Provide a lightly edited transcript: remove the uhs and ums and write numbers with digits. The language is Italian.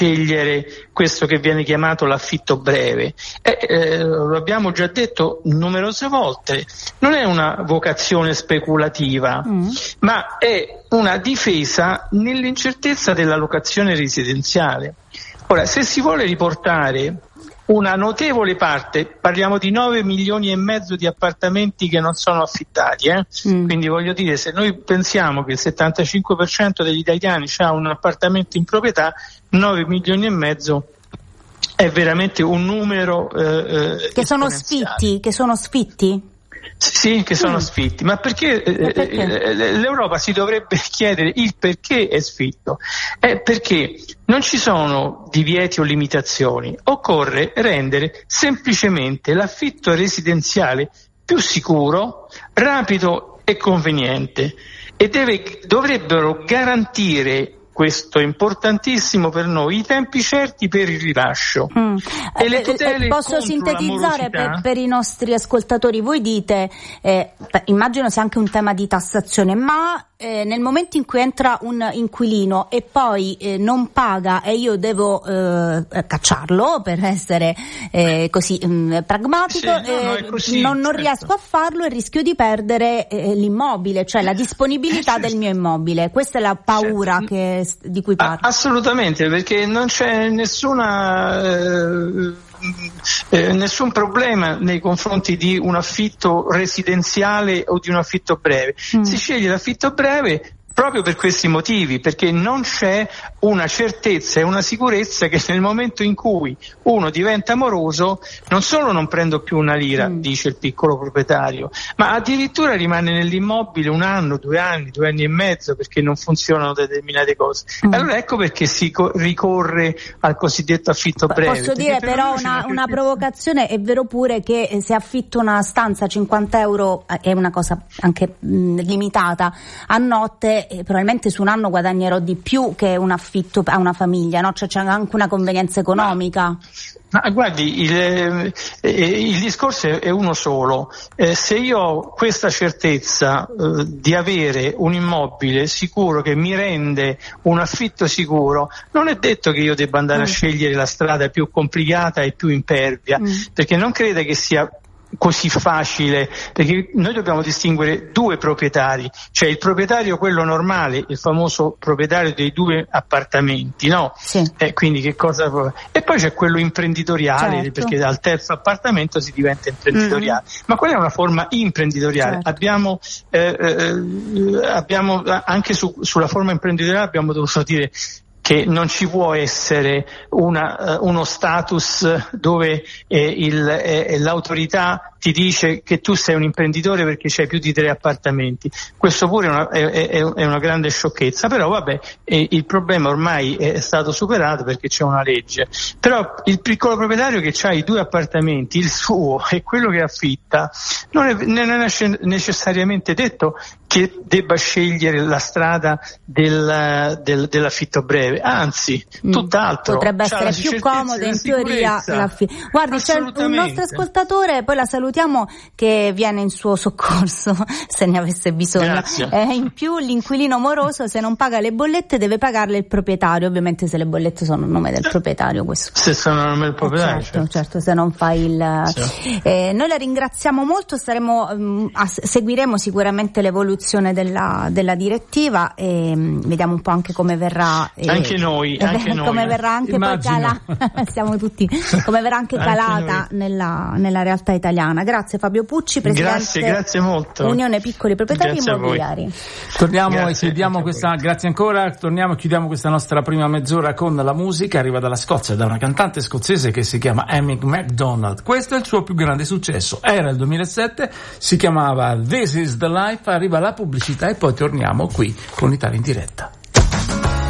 scegliere questo che viene chiamato l'affitto breve? Lo abbiamo già detto numerose volte, non è una vocazione speculativa, ma è una difesa nell'incertezza della locazione residenziale. Ora, se si vuole riportare una notevole parte, parliamo di 9 milioni e mezzo di appartamenti che non sono affittati, quindi voglio dire, se noi pensiamo che il 75% degli italiani ha un appartamento in proprietà, 9 milioni e mezzo è veramente un numero che sono sfitti? Sì, che sono sfitti, ma perché l'Europa si dovrebbe chiedere il perché è sfitto? È perché non ci sono divieti o limitazioni, occorre rendere semplicemente l'affitto residenziale più sicuro, rapido e conveniente, e dovrebbero garantire, questo è importantissimo per noi, i tempi certi per il rilascio e le tutele. Posso sintetizzare per i nostri ascoltatori? Voi dite, immagino sia anche un tema di tassazione, ma nel momento in cui entra un inquilino e poi non paga e io devo cacciarlo, per essere così pragmatico, non riesco a farlo e rischio di perdere l'immobile, cioè la disponibilità del mio immobile. Questa è la paura di cui parlo. Assolutamente, perché non c'è nessun problema nei confronti di un affitto residenziale o di un affitto breve. Si sceglie l'affitto breve proprio per questi motivi, perché non c'è una certezza e una sicurezza che nel momento in cui uno diventa moroso non solo non prendo più una lira, dice il piccolo proprietario, ma addirittura rimane nell'immobile 1 anno, 2 anni, 2 anni e mezzo, perché non funzionano determinate cose. Allora ecco perché si ricorre al cosiddetto affitto breve. Posso dire però una provocazione, è vero pure che se affitto una stanza a 50 euro è una cosa anche limitata a notte, probabilmente su un anno guadagnerò di più che un affitto a una famiglia, no? Cioè c'è anche una convenienza economica. Ma guardi, il discorso è uno solo. Se io ho questa certezza di avere un immobile sicuro che mi rende un affitto sicuro, non è detto che io debba andare a scegliere la strada più complicata e più impervia, perché non crede che sia così facile, perché noi dobbiamo distinguere 2 proprietari, cioè il proprietario quello normale, il famoso proprietario dei 2 appartamenti, no? Sì. Quindi che cosa? E poi c'è quello imprenditoriale, certo, perché dal terzo appartamento si diventa imprenditoriale, ma quella è una forma imprenditoriale. Certo. Abbiamo anche sulla forma imprenditoriale abbiamo dovuto dire che non ci può essere uno status dove l'autorità ti dice che tu sei un imprenditore perché c'hai più di 3 appartamenti. Questo pure è una grande sciocchezza, però vabbè, il problema ormai è stato superato perché c'è una legge. Però il piccolo proprietario che ha i 2 appartamenti, il suo e quello che affitta, non è necessariamente detto che debba scegliere la strada dell'affitto breve, anzi, tutt'altro. Potrebbe essere più comodo in teoria l'affitto. Guardi, c'è un nostro ascoltatore, poi la salutiamo, che viene in suo soccorso se ne avesse bisogno. In più l'inquilino moroso, se non paga le bollette, deve pagarle il proprietario, ovviamente se le bollette sono a nome del proprietario. Questo. Se sono a nome del proprietario. Certo, se non fa il... noi la ringraziamo molto, seguiremo sicuramente l'evoluzione della direttiva e vediamo un po' anche come verrà anche noi come verrà anche immagino. poi siamo tutti come verrà anche calata nella realtà italiana. Grazie Fabio Pucci, presidente grazie molto. Unione Piccoli Proprietari Immobiliari. Torniamo e chiudiamo questa, grazie ancora, torniamo e chiudiamo questa nostra prima mezz'ora con la musica. Arriva dalla Scozia, da una cantante scozzese che si chiama Amy MacDonald. Questo è il suo più grande successo, era il 2007, si chiamava This is the Life. Arriva la pubblicità e poi torniamo qui con Italia in diretta.